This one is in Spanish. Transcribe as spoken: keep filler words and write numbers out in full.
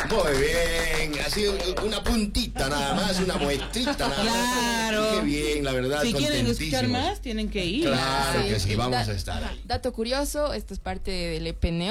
Muy bien, así una puntita nada más, una muestrita nada Claro. más. Qué bien, la verdad, Si quieren escuchar contentísimos. más, tienen que ir. Claro Sí, que sí, sí. vamos Da- a estar ahí. Dato curioso, esto es parte del E P N